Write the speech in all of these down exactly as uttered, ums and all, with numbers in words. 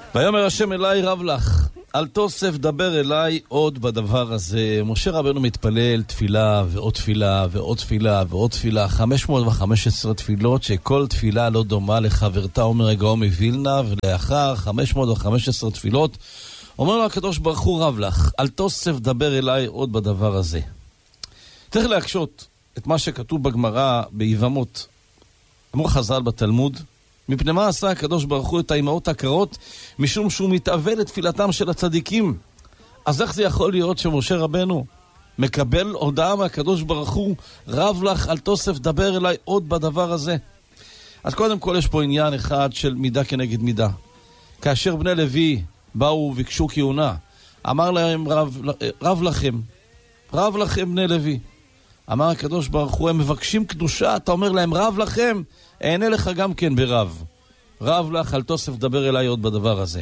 ויאמר השם אליי רב לך, אל תוסף דבר אליי עוד בדבר הזה. משה רבנו מתפלל תפילה ועוד תפילה ועוד תפילה ועוד תפילה, חמש מאות וחמש עשרה תפילות, שכל תפילה לא דומה לחברתה, אומר הגאון מווילנה. ולאחר חמש מאות וחמש עשרה תפילות אומר לו הקדוש ברוך הוא רב לך, אל תוסף דבר אליי עוד בדבר הזה. צריך להקשות את מה שכתוב בגמרא ביבמות. אמרו חז"ל בתלמוד, מפני מה עשה הקדוש ברוך הוא את האימהות הקרות? משום שהוא מתאבל לתפילתם של הצדיקים. אז איך זה יכול להיות שמשה רבנו מקבל הודעה מהקדוש ברוך הוא, רב לך אל תוסף דבר אליי עוד בדבר הזה? אז קודם כל יש פה עניין אחד של מידה כנגד מידה. כאשר בני לוי באו וביקשו כהונה, אמר להם רב, רב לכם, רב לכם בני לוי. אמר הקדוש ברוך הוא, הם מבקשים קדושה, אתה אומר להם רב לכם, אענה לך גם כן ברב. רב לך אל תוסף דבר אליי עוד בדבר הזה.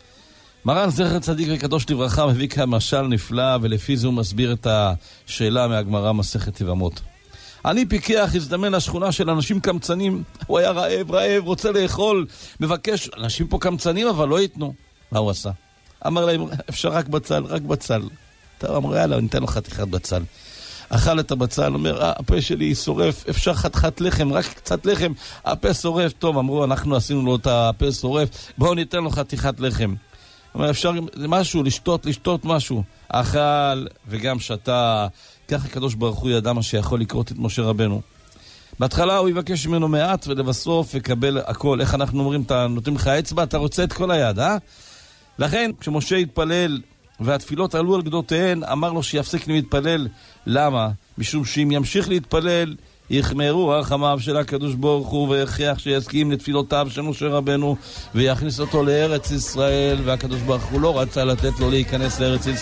מרן זכר צדיק וקדוש לברכה מביא כאן משל נפלא, ולפי זה הוא מסביר את השאלה מהגמרא מסכת יבמות. אני פיקח, הזדמן לשכונה של אנשים קמצנים, הוא היה רעב, רעב, רוצה לאכול, מבקש, אנשים פה קמצנים אבל לא ייתנו. מה הוא עשה? אמר להם, אפשר רק בצל, רק בצל. אתה אמר, יאללה, ניתן לו חתיכת בצל. אכל את הבצל, אומר, אה, הפה שלי שורף, אפשר חתיכת לחם, רק קצת לחם, הפה שורף. טוב, אמרו, אנחנו עשינו לו את הפה שורף, בואו ניתן לו חתיכת לחם. אומר, אפשר משהו, לשתות, לשתות משהו. אכל וגם שתה. ככה הקדוש ברוך הוא ידע מה שיכול לקרות את משה רבנו. בהתחלה הוא יבקש ממנו מעט, ולבסוף יקבל הכל. איך אנחנו אומרים, אתה נותנים לך אצבע, אתה רוצה את כל היד, אה? לכן, כשמשה התפלל והתפילות עלו על גדותיהן, אמר לו שיפסיק להתפלל. למה? משום שאם ימשיך להתפלל, יחמרו רחמיו של הקדוש ברוך הוא, והכריח שיסכים לתפילותיו של משה רבנו, ויכניס אותו לארץ ישראל, והקדוש ברוך הוא לא רצה לתת לו להיכנס לארץ ישראל.